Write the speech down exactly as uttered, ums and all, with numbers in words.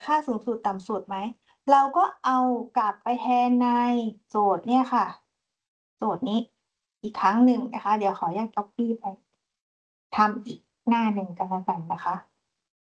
ค่าสูงสุดต่ำสุดไหม เราก็เอากลับไปแทนในโจทย์เนี่ยค่ะ โจทย์นี้อีกครั้งหนึ่งนะคะ เดี๋ยวขออนุญาต Copy ไป ทำอีกหน้าหนึ่งก็แล้วกันนะคะ